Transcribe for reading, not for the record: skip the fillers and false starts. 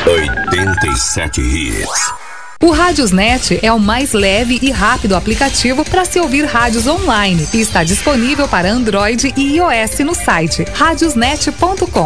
87 Hits. O Radiosnet é o mais leve e rápido aplicativo para se ouvir rádios online e está disponível para Android e iOS no site radiosnet.com.